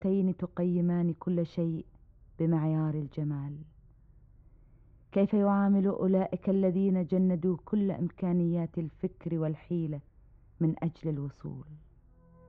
اللفتين تقيمان كل شيء بمعيار الجمال. كيف يعامل أولئك الذين جندوا كل إمكانيات الفكر والحيلة من أجل الوصول؟